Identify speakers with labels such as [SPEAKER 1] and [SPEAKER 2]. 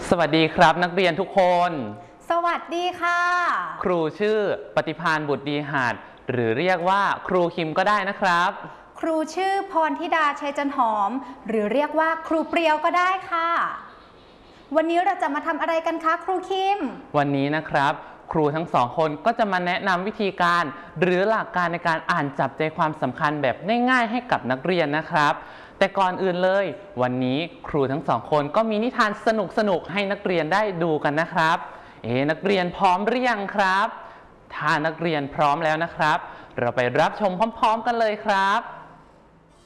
[SPEAKER 1] สวัสดีครับนักเรียนทุกคน
[SPEAKER 2] สวัสดีค่ะ
[SPEAKER 1] ครูชื่อปฏิภาณบุตรดีหาดหรือเรียกว่าครูคิมก็ได้นะครับ
[SPEAKER 2] ครูชื่อพรธิดาชัยจันหอมหรือเรียกว่าครูเปรียวก็ได้ค่ะวันนี้เราจะมาทำอะไรกันคะครูคิม
[SPEAKER 1] วันนี้นะครับครูทั้งสองคนก็จะมาแนะนำวิธีการหรือหลักการในการอ่านจับใจความสำคัญแบบง่ายๆให้กับนักเรียนนะครับแต่ก่อนอื่นเลยวันนี้ครูทั้งสองคนก็มีนิทานสนุกๆให้นักเรียนได้ดูกันนะครับนักเรียนพร้อมหรือยังครับถ้านักเรียนพร้อมแล้วนะครับเราไปรับชมพร้อมๆกันเลยครับ